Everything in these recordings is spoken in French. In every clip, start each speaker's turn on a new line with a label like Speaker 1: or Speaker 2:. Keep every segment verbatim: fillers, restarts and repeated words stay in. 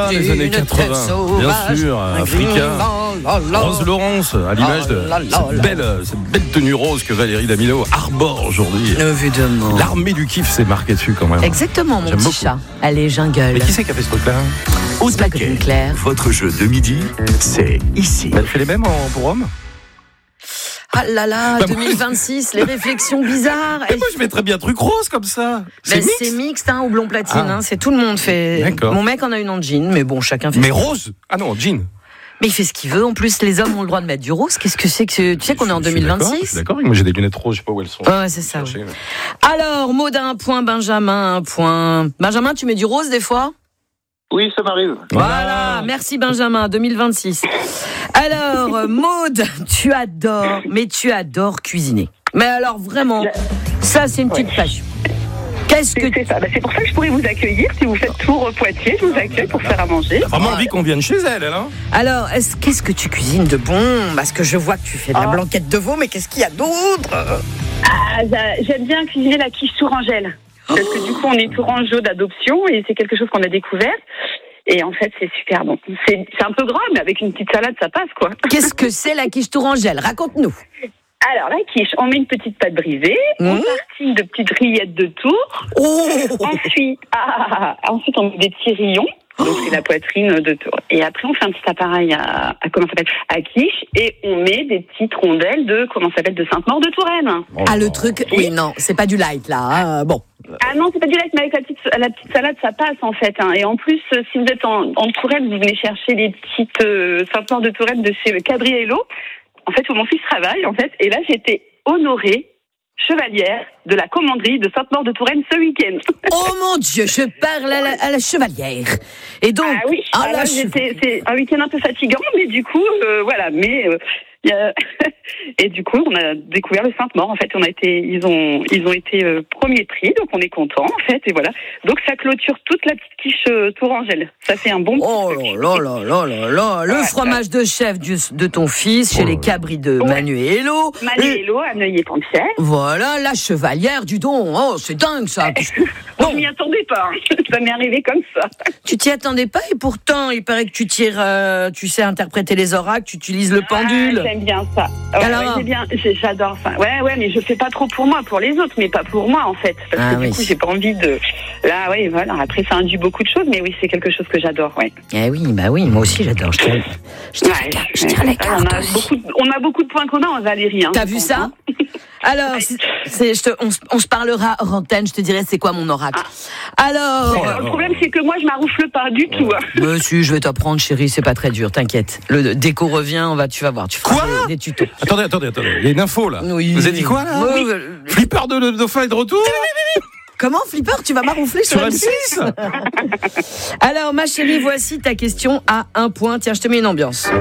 Speaker 1: des années quatre-vingts. Bien sûr, Africa. Rose Laurence, à l'image de cette belle, cette belle tenue rose que Valérie Damido arbore aujourd'hui.
Speaker 2: Évidemment.
Speaker 1: L'armée du kiff s'est marquée dessus quand même.
Speaker 2: Exactement, mon
Speaker 1: J'aime
Speaker 2: petit
Speaker 1: beaucoup.
Speaker 2: chat. Allez, jungle.
Speaker 1: Mais qui c'est qui a fait ce truc-là?
Speaker 3: Au
Speaker 2: C'est pas
Speaker 3: taquet,
Speaker 2: Corinne Claire.
Speaker 3: votre jeu de midi, c'est ici.
Speaker 1: Elle fait les mêmes en, pour hommes?
Speaker 2: Ah là là,
Speaker 1: Bah,
Speaker 2: deux mille vingt-six, les réflexions bizarres.
Speaker 1: Mais moi je mettrais bien truc rose comme ça. C'est
Speaker 2: Ben,
Speaker 1: mixte.
Speaker 2: c'est mixte, hein, ou blond platine.
Speaker 1: Ah.
Speaker 2: Hein, c'est tout le monde fait.
Speaker 1: D'accord.
Speaker 2: Mon mec en a une en jean, mais bon, chacun fait.
Speaker 1: Mais
Speaker 2: ce qu'il veut.
Speaker 1: rose? Ah non, jean.
Speaker 2: Mais il fait ce qu'il veut. En plus, les hommes ont le droit de mettre du rose. Qu'est-ce que c'est que ce... Tu sais qu'on est en
Speaker 1: Je suis d'accord, Je suis
Speaker 2: deux mille vingt-six.
Speaker 1: d'accord, moi j'ai des lunettes roses, je sais pas où elles sont.
Speaker 2: Ouais, c'est ça.
Speaker 1: Chercher,
Speaker 2: ouais.
Speaker 1: mais-
Speaker 2: Alors, Maud a un point, Benjamin un point. Benjamin, tu mets du rose des fois?
Speaker 4: Oui, ça m'arrive.
Speaker 2: Voilà, merci Benjamin, deux mille vingt-six. Alors, euh, Maud, tu adores, mais tu adores cuisiner. Mais alors vraiment, ça c'est une petite passion. Qu'est-ce que
Speaker 5: C'est c'est ça. Bah, c'est pour ça que je pourrais vous accueillir. Si vous faites Tours Poitiers, je vous accueille pour faire à manger.
Speaker 1: T'as vraiment envie qu'on vienne chez elle, elle, hein?
Speaker 2: Alors, est-ce, qu'est-ce que tu cuisines de bon? Parce que je vois que tu fais de la
Speaker 5: Ah.
Speaker 2: blanquette de veau, mais qu'est-ce qu'il y a d'autre?
Speaker 5: Ah, j'a- j'aime bien cuisiner la quiche tourangelle. Parce que du coup, on est tourangeau d'adoption et c'est quelque chose qu'on a découvert. Et en fait, c'est super bon. C'est, c'est un peu gras, mais avec une petite salade, ça passe, quoi.
Speaker 2: Qu'est-ce que c'est la quiche tourangelle? Raconte-nous.
Speaker 5: Alors, la quiche, on met une petite pâte brisée, on
Speaker 2: Mmh.
Speaker 5: tartine de petites rillettes de tour.
Speaker 2: Oh,
Speaker 5: Ensuite, ah, ensuite, on met des petits rillons. Donc, c'est la poitrine de tour. Et après, on fait un petit appareil à, à comment ça s'appelle, à quiche. Et on met des petites rondelles de, comment ça s'appelle, de Sainte-Maure de Touraine.
Speaker 2: ah le truc, oui non, c'est pas du light là. Hein. Bon.
Speaker 5: Ah non, c'est pas du light, mais avec la petite, la petite salade, ça passe en fait. Hein. Et en plus, euh, si vous êtes en, en Touraine, vous venez chercher les petites euh, Sainte-Maure de Touraine de chez Cabriello. En fait, où mon fils travaille, en fait. Et là, j'étais honorée chevalière de la commanderie de Sainte-Maure de Touraine ce week-end.
Speaker 2: Oh mon Dieu, je parle à la, à la chevalière. Et donc,
Speaker 5: Ah oui,
Speaker 2: ah,
Speaker 5: ah,
Speaker 2: la
Speaker 5: là,
Speaker 2: che-
Speaker 5: j'étais, c'est un week-end un peu fatigant, mais du coup, euh, voilà, mais euh, y a... et du coup, on a découvert le Sainte-Maure. En fait, on a été, ils ont, ils ont été euh, premier prix, donc on est content, en fait, et voilà. Donc ça clôture toute la petite quiche euh, tourangelle. Ça fait un bon. petit
Speaker 2: Oh
Speaker 5: truc.
Speaker 2: là là là là là, le
Speaker 5: Ouais,
Speaker 2: fromage de chef du- de ton fils chez
Speaker 1: Oh là
Speaker 2: les
Speaker 1: là.
Speaker 2: cabris de
Speaker 5: Ouais.
Speaker 2: Manu et Hello. Et
Speaker 5: Manuelo à Neuilly-et-Penthière.
Speaker 2: voilà, la chevalière du don. Oh, c'est dingue ça.
Speaker 5: On
Speaker 2: Bon,
Speaker 5: m'y attendait pas. Hein. Ça m'est arrivé comme ça.
Speaker 2: tu t'y attendais pas et pourtant, il paraît que tu tires, euh, tu sais interpréter les oracles, tu utilises le pendule.
Speaker 5: Ah, j'aime bien ça. Ouais,
Speaker 2: Alors
Speaker 5: ouais, j'ai bien, j'ai- j'adore ça. Ouais, ouais, mais je fais pas trop pour moi, pour les autres, mais pas pour moi en fait, parce
Speaker 2: Ah
Speaker 5: que
Speaker 2: oui.
Speaker 5: du coup, j'ai pas envie de. Là, oui, voilà. Après, ça induit beaucoup de choses, mais oui, c'est quelque chose que j'adore, ouais.
Speaker 2: Eh oui, bah oui, moi aussi j'adore. Je tire, je tire,
Speaker 5: Ouais,
Speaker 2: les, cartes, je tire les
Speaker 5: ouais, on,
Speaker 2: cartes
Speaker 5: a
Speaker 2: aussi.
Speaker 5: beaucoup de, on a beaucoup de points communs en Valérie. Hein,
Speaker 2: T'as
Speaker 5: je
Speaker 2: vu
Speaker 5: pense,
Speaker 2: ça?
Speaker 5: hein.
Speaker 2: Alors, c'est, c'est- je te- on, se- on se parlera hors antenne, je te dirai c'est quoi mon oracle. Alors,
Speaker 1: Oh là
Speaker 5: Le
Speaker 1: là.
Speaker 5: problème, c'est que moi, je m'arroufle pas du tout. hein.
Speaker 2: monsieur, je vais t'apprendre, chérie, c'est pas très dur, t'inquiète. Le déco revient, on va, tu vas voir, tu feras
Speaker 1: Quoi
Speaker 2: des, des tutos.
Speaker 1: Attendez, attendez, attendez. Il y a une info là.
Speaker 2: Oui.
Speaker 1: Vous avez dit quoi là?
Speaker 2: Ouais, ouais.
Speaker 1: Flipper de, de dauphin est de retour
Speaker 2: Comment, Flipper, tu vas m'arroufler sur
Speaker 1: sur
Speaker 2: M
Speaker 1: M
Speaker 2: six?
Speaker 1: six.
Speaker 2: Alors, ma chérie, voici ta question à un point. Tiens, je te mets une ambiance.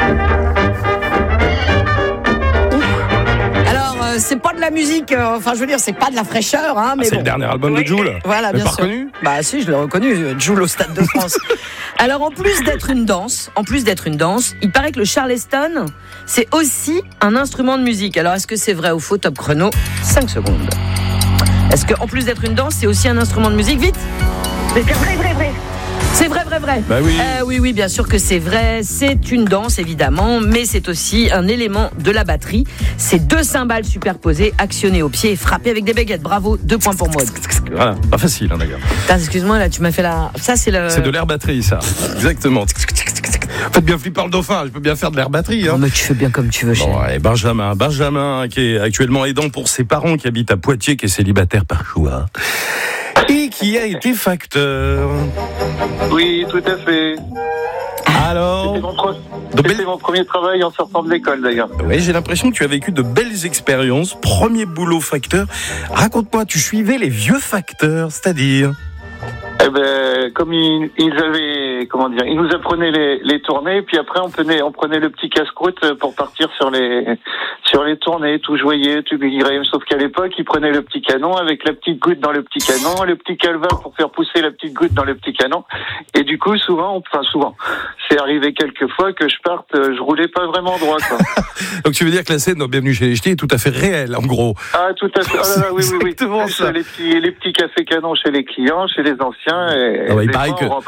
Speaker 2: Alors, euh, c'est pas de la musique, euh, enfin, je veux dire, c'est pas de la fraîcheur, hein, mais
Speaker 1: C'est
Speaker 2: bon.
Speaker 1: le dernier album de Jul.
Speaker 2: Voilà,
Speaker 1: Vous l'avez
Speaker 2: bien
Speaker 1: pas
Speaker 2: sûr.
Speaker 1: reconnu?
Speaker 2: Bah si, je l'ai reconnu, euh, Jul au Stade de France. Alors en plus d'être une danse, en plus d'être une danse, il paraît que le charleston, c'est aussi un instrument de musique. Alors est-ce que c'est vrai ou faux? Top chrono, cinq secondes. Est-ce que en plus d'être une danse, c'est aussi un instrument de musique? Vite.
Speaker 5: Mais c'est vrai, vrai, vrai.
Speaker 2: C'est vrai, vrai, vrai.
Speaker 1: Bah oui.
Speaker 2: Euh, oui, oui, bien sûr que c'est vrai. C'est une danse, évidemment, mais c'est aussi un élément de la batterie. C'est deux cymbales superposées, actionnées au pied et frappées avec des baguettes. Bravo, deux points pour moi.
Speaker 1: Voilà, pas facile, hein, d'accord.
Speaker 2: Putain, excuse-moi, là, tu m'as fait la... Ça, c'est le...
Speaker 1: C'est de l'air batterie, ça. Exactement. Faites bien Flipper le dauphin, je peux bien faire de l'air batterie.
Speaker 2: Non,
Speaker 1: Hein.
Speaker 2: mais tu fais bien comme tu veux, chérie.
Speaker 1: Bon, et Benjamin, Benjamin, qui est actuellement aidant pour ses parents, qui habitent à Poitiers, qui est célibataire par choix, et qui a été facteur.
Speaker 4: Oui, tout à fait.
Speaker 1: Alors,
Speaker 4: C'était mon, pro-
Speaker 1: de
Speaker 4: c'était
Speaker 1: belles-
Speaker 4: mon premier travail en sortant de l'école, d'ailleurs.
Speaker 1: oui, j'ai l'impression que tu as vécu de belles expériences. Premier boulot facteur. Raconte-moi, tu suivais les vieux facteurs, c'est-à-dire?
Speaker 4: Eh ben, comme ils, ils avaient, comment dire, ils nous apprenaient les, les tournées, puis après on prenait, on prenait le petit casse-croûte pour partir sur les, sur les tournées, tout joyeux, tout guiré. Sauf qu'à l'époque, ils prenaient le petit canon avec la petite goutte dans le petit canon, le petit calvin pour faire pousser la petite goutte dans le petit canon. Et du coup, souvent, enfin souvent, c'est arrivé quelques fois que je parte, je roulais pas vraiment droit, quoi.
Speaker 1: Donc tu veux dire que la scène dans Bienvenue chez les Ch'tis est tout à fait réelle, en gros.
Speaker 4: Ah, tout à fait. Ah là là, oui, oui, oui.
Speaker 1: Exactement ça.
Speaker 4: Les petits, les petits cafés canons chez les clients, chez les anciens. Et
Speaker 1: Ah bah, il
Speaker 4: des
Speaker 1: paraît
Speaker 4: fois,
Speaker 1: que-
Speaker 4: on rentrait